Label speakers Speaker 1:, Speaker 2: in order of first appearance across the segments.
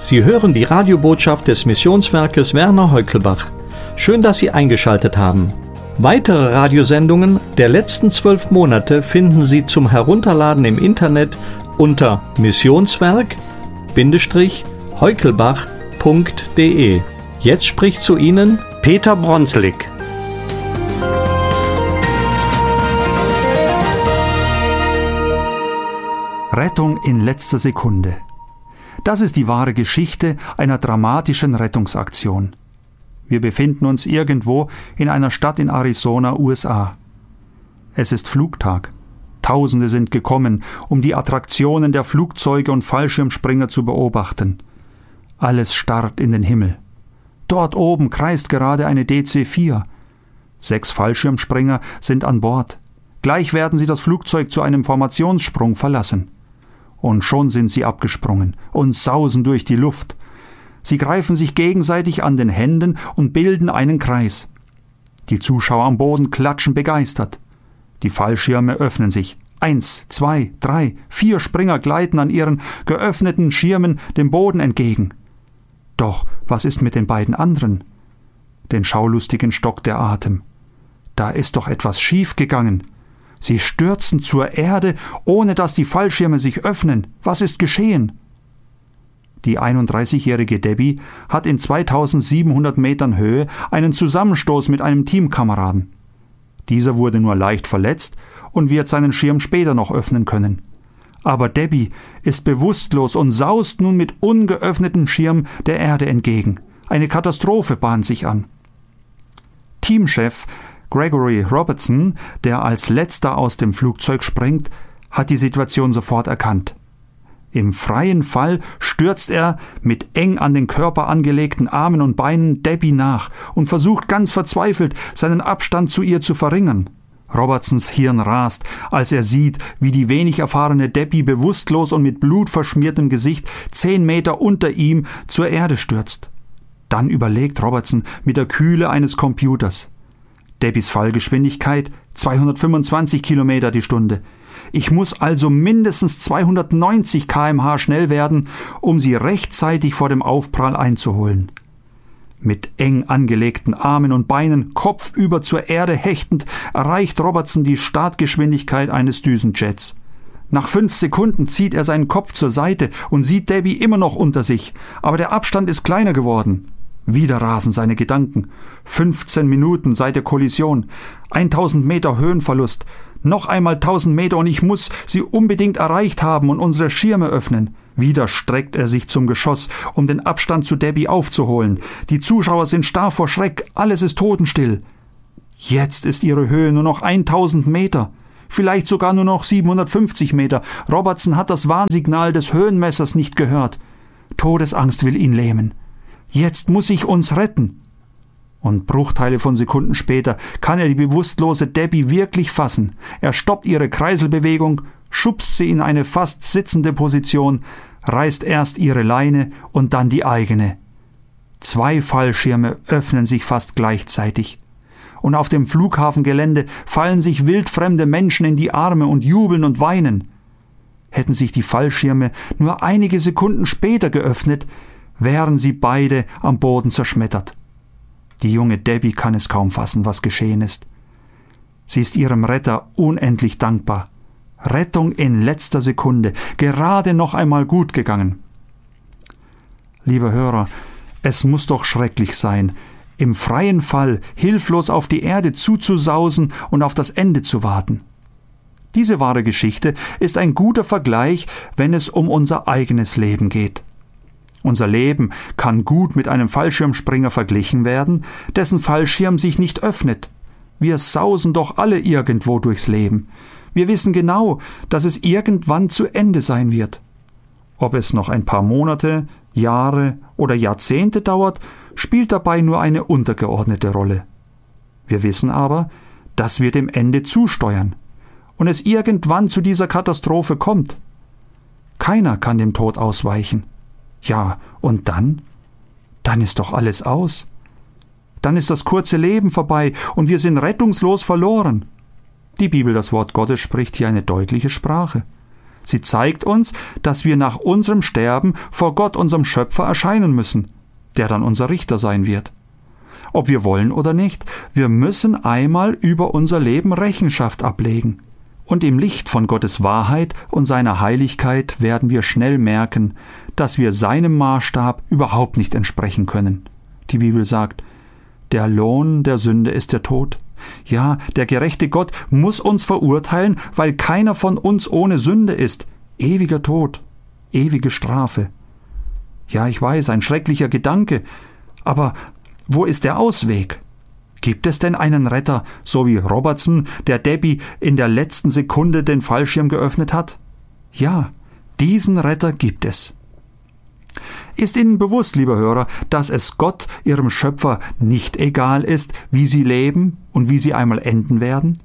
Speaker 1: Sie hören die Radiobotschaft des Missionswerkes Werner Heukelbach. Schön, dass Sie eingeschaltet haben. Weitere Radiosendungen der letzten 12 Monate finden Sie zum Herunterladen im Internet unter missionswerk-heukelbach.de. Jetzt spricht zu Ihnen Peter Bronslik.
Speaker 2: Rettung in letzter Sekunde. Das ist die wahre Geschichte einer dramatischen Rettungsaktion. Wir befinden uns irgendwo in einer Stadt in Arizona, USA. Es ist Flugtag. Tausende sind gekommen, um die Attraktionen der Flugzeuge und Fallschirmspringer zu beobachten. Alles starrt in den Himmel. Dort oben kreist gerade eine DC-4. 6 Fallschirmspringer sind an Bord. Gleich werden sie das Flugzeug zu einem Formationssprung verlassen. Und schon sind sie abgesprungen und sausen durch die Luft. Sie greifen sich gegenseitig an den Händen und bilden einen Kreis. Die Zuschauer am Boden klatschen begeistert. Die Fallschirme öffnen sich. 1, 2, 3, 4 Springer gleiten an ihren geöffneten Schirmen dem Boden entgegen. Doch was ist mit den beiden anderen? Den Schaulustigen stockt der Atem. Da ist doch etwas schief gegangen. Sie stürzen zur Erde, ohne dass die Fallschirme sich öffnen. Was ist geschehen? Die 31-jährige Debbie hat in 2700 Metern Höhe einen Zusammenstoß mit einem Teamkameraden. Dieser wurde nur leicht verletzt und wird seinen Schirm später noch öffnen können. Aber Debbie ist bewusstlos und saust nun mit ungeöffnetem Schirm der Erde entgegen. Eine Katastrophe bahnt sich an. Teamchef Gregory Robertson, der als letzter aus dem Flugzeug springt, hat die Situation sofort erkannt. Im freien Fall stürzt er mit eng an den Körper angelegten Armen und Beinen Debbie nach und versucht ganz verzweifelt, seinen Abstand zu ihr zu verringern. Robertsons Hirn rast, als er sieht, wie die wenig erfahrene Debbie bewusstlos und mit blutverschmiertem Gesicht 10 Meter unter ihm zur Erde stürzt. Dann überlegt Robertson mit der Kühle eines Computers. Debbies Fallgeschwindigkeit 225 Kilometer die Stunde. Ich muss also mindestens 290 km/h schnell werden, um sie rechtzeitig vor dem Aufprall einzuholen. Mit eng angelegten Armen und Beinen kopfüber zur Erde hechtend erreicht Robertson die Startgeschwindigkeit eines Düsenjets. Nach 5 Sekunden zieht er seinen Kopf zur Seite und sieht Debbie immer noch unter sich, aber der Abstand ist kleiner geworden. Wieder rasen seine Gedanken. 15 Minuten seit der Kollision, 1000 Meter Höhenverlust, noch einmal 1000 Meter und ich muss sie unbedingt erreicht haben und unsere Schirme öffnen. Wieder streckt er sich zum Geschoss, um den Abstand zu Debbie aufzuholen. Die Zuschauer sind starr vor Schreck, alles ist totenstill. Jetzt ist ihre Höhe nur noch 1000 Meter, vielleicht sogar nur noch 750 Meter. Robertson hat das Warnsignal des Höhenmessers nicht gehört. Todesangst will ihn lähmen. Jetzt muss ich uns retten. Und Bruchteile von Sekunden später kann er die bewusstlose Debbie wirklich fassen. Er stoppt ihre Kreiselbewegung, schubst sie in eine fast sitzende Position, reißt erst ihre Leine und dann die eigene. 2 Fallschirme öffnen sich fast gleichzeitig. Und auf dem Flughafengelände fallen sich wildfremde Menschen in die Arme und jubeln und weinen. Hätten sich die Fallschirme nur einige Sekunden später geöffnet, wären sie beide am Boden zerschmettert. Die junge Debbie kann es kaum fassen, was geschehen ist. Sie ist ihrem Retter unendlich dankbar. Rettung in letzter Sekunde, gerade noch einmal gut gegangen. Lieber Hörer, es muss doch schrecklich sein, im freien Fall hilflos auf die Erde zuzusausen und auf das Ende zu warten. Diese wahre Geschichte ist ein guter Vergleich, wenn es um unser eigenes Leben geht. Unser Leben kann gut mit einem Fallschirmspringer verglichen werden, dessen Fallschirm sich nicht öffnet. Wir sausen doch alle irgendwo durchs Leben. Wir wissen genau, dass es irgendwann zu Ende sein wird. Ob es noch ein paar Monate, Jahre oder Jahrzehnte dauert, spielt dabei nur eine untergeordnete Rolle. Wir wissen aber, dass wir dem Ende zusteuern und es irgendwann zu dieser Katastrophe kommt. Keiner kann dem Tod ausweichen. Ja, und dann? Dann ist doch alles aus. Dann ist das kurze Leben vorbei und wir sind rettungslos verloren. Die Bibel, das Wort Gottes, spricht hier eine deutliche Sprache. Sie zeigt uns, dass wir nach unserem Sterben vor Gott, unserem Schöpfer, erscheinen müssen, der dann unser Richter sein wird. Ob wir wollen oder nicht, wir müssen einmal über unser Leben Rechenschaft ablegen. Und im Licht von Gottes Wahrheit und seiner Heiligkeit werden wir schnell merken, dass wir seinem Maßstab überhaupt nicht entsprechen können. Die Bibel sagt, der Lohn der Sünde ist der Tod. Ja, der gerechte Gott muss uns verurteilen, weil keiner von uns ohne Sünde ist. Ewiger Tod, ewige Strafe. Ja, ich weiß, ein schrecklicher Gedanke, aber wo ist der Ausweg? Gibt es denn einen Retter, so wie Robertson, der Debbie in der letzten Sekunde den Fallschirm geöffnet hat? Ja, diesen Retter gibt es. Ist Ihnen bewusst, lieber Hörer, dass es Gott, Ihrem Schöpfer, nicht egal ist, wie Sie leben und wie Sie einmal enden werden?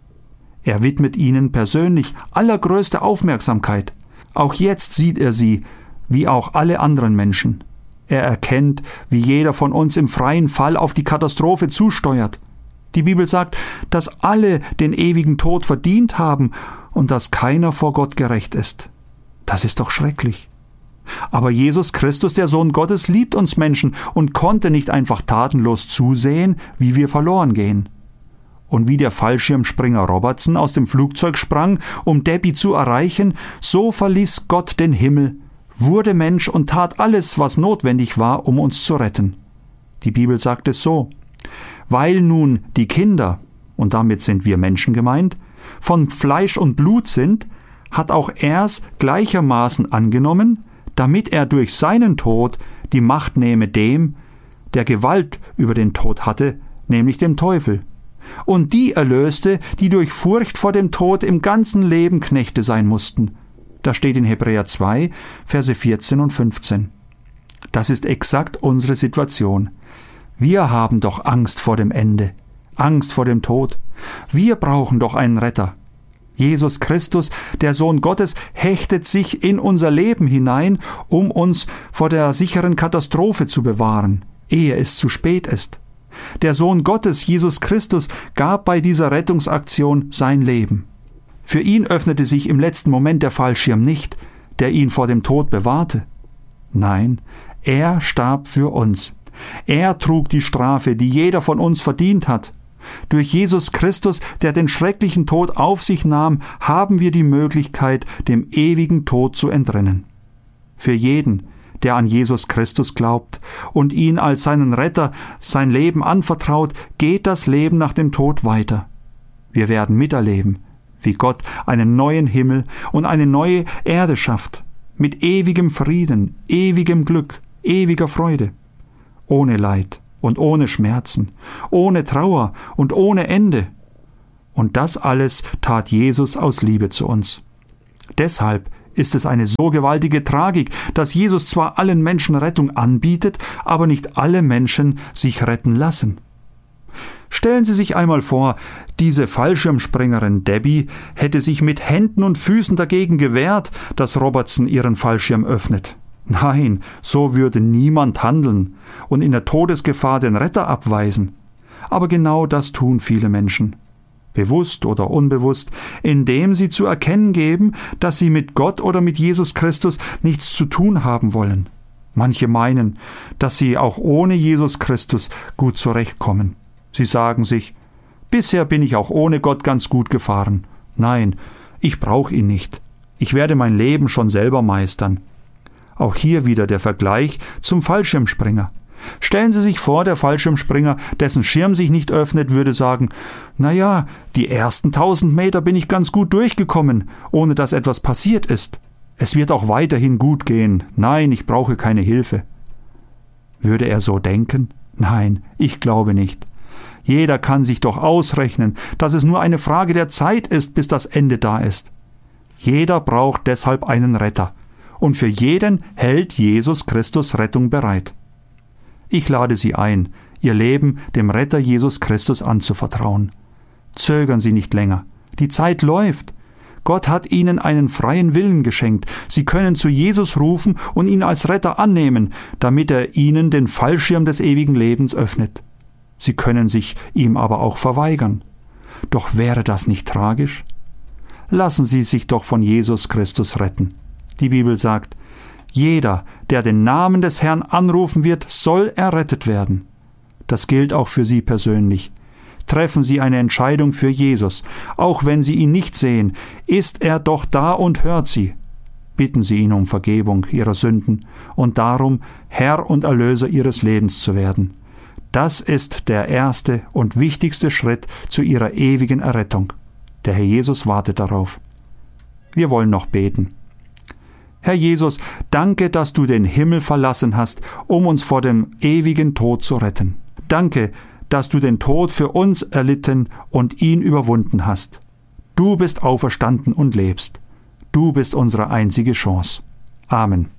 Speaker 2: Er widmet Ihnen persönlich allergrößte Aufmerksamkeit. Auch jetzt sieht er Sie, wie auch alle anderen Menschen. Er erkennt, wie jeder von uns im freien Fall auf die Katastrophe zusteuert. Die Bibel sagt, dass alle den ewigen Tod verdient haben und dass keiner vor Gott gerecht ist. Das ist doch schrecklich. Aber Jesus Christus, der Sohn Gottes, liebt uns Menschen und konnte nicht einfach tatenlos zusehen, wie wir verloren gehen. Und wie der Fallschirmspringer Robertson aus dem Flugzeug sprang, um Debbie zu erreichen, so verließ Gott den Himmel, wurde Mensch und tat alles, was notwendig war, um uns zu retten. Die Bibel sagt es so: Weil nun die Kinder, und damit sind wir Menschen gemeint, von Fleisch und Blut sind, hat auch er's gleichermaßen angenommen, damit er durch seinen Tod die Macht nehme dem, der Gewalt über den Tod hatte, nämlich dem Teufel, und die erlöste, die durch Furcht vor dem Tod im ganzen Leben Knechte sein mussten. Das steht in Hebräer 2, Verse 14 und 15. Das ist exakt unsere Situation. Wir haben doch Angst vor dem Ende, Angst vor dem Tod. Wir brauchen doch einen Retter. Jesus Christus, der Sohn Gottes, hechtet sich in unser Leben hinein, um uns vor der sicheren Katastrophe zu bewahren, ehe es zu spät ist. Der Sohn Gottes, Jesus Christus, gab bei dieser Rettungsaktion sein Leben. Für ihn öffnete sich im letzten Moment der Fallschirm nicht, der ihn vor dem Tod bewahrte. Nein, er starb für uns. Er trug die Strafe, die jeder von uns verdient hat. Durch Jesus Christus, der den schrecklichen Tod auf sich nahm, haben wir die Möglichkeit, dem ewigen Tod zu entrinnen. Für jeden, der an Jesus Christus glaubt und ihn als seinen Retter sein Leben anvertraut, geht das Leben nach dem Tod weiter. Wir werden miterleben, wie Gott einen neuen Himmel und eine neue Erde schafft, mit ewigem Frieden, ewigem Glück, ewiger Freude, ohne Leid und ohne Schmerzen, ohne Trauer und ohne Ende. Und das alles tat Jesus aus Liebe zu uns. Deshalb ist es eine so gewaltige Tragik, dass Jesus zwar allen Menschen Rettung anbietet, aber nicht alle Menschen sich retten lassen. Stellen Sie sich einmal vor, diese Fallschirmspringerin Debbie hätte sich mit Händen und Füßen dagegen gewehrt, dass Robertson ihren Fallschirm öffnet. Nein, so würde niemand handeln und in der Todesgefahr den Retter abweisen. Aber genau das tun viele Menschen. Bewusst oder unbewusst, indem sie zu erkennen geben, dass sie mit Gott oder mit Jesus Christus nichts zu tun haben wollen. Manche meinen, dass sie auch ohne Jesus Christus gut zurechtkommen. Sie sagen sich, bisher bin ich auch ohne Gott ganz gut gefahren. Nein, ich brauche ihn nicht. Ich werde mein Leben schon selber meistern. Auch hier wieder der Vergleich zum Fallschirmspringer. Stellen Sie sich vor, der Fallschirmspringer, dessen Schirm sich nicht öffnet, würde sagen, naja, die ersten 1000 Meter bin ich ganz gut durchgekommen, ohne dass etwas passiert ist. Es wird auch weiterhin gut gehen. Nein, ich brauche keine Hilfe. Würde er so denken? Nein, ich glaube nicht. Jeder kann sich doch ausrechnen, dass es nur eine Frage der Zeit ist, bis das Ende da ist. Jeder braucht deshalb einen Retter. Und für jeden hält Jesus Christus Rettung bereit. Ich lade Sie ein, Ihr Leben dem Retter Jesus Christus anzuvertrauen. Zögern Sie nicht länger. Die Zeit läuft. Gott hat Ihnen einen freien Willen geschenkt. Sie können zu Jesus rufen und ihn als Retter annehmen, damit er Ihnen den Fallschirm des ewigen Lebens öffnet. Sie können sich ihm aber auch verweigern. Doch wäre das nicht tragisch? lassen Sie sich doch von Jesus Christus retten. Die Bibel sagt, jeder, der den Namen des Herrn anrufen wird, soll errettet werden. Das gilt auch für Sie persönlich. Treffen Sie eine Entscheidung für Jesus. Auch wenn Sie ihn nicht sehen, ist er doch da und hört Sie. Bitten Sie ihn um Vergebung Ihrer Sünden und darum, Herr und Erlöser Ihres Lebens zu werden. Das ist der erste und wichtigste Schritt zu Ihrer ewigen Errettung. Der Herr Jesus wartet darauf. Wir wollen noch beten. Herr Jesus, danke, dass du den Himmel verlassen hast, um uns vor dem ewigen Tod zu retten. Danke, dass du den Tod für uns erlitten und ihn überwunden hast. Du bist auferstanden und lebst. Du bist unsere einzige Chance. Amen.